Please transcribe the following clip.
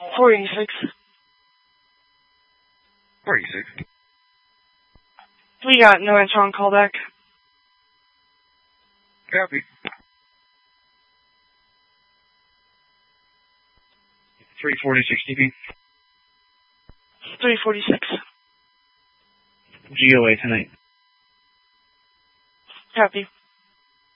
486. 486. We got no answer on callback. Copy. 346 DP. 346. GOA tonight. Copy.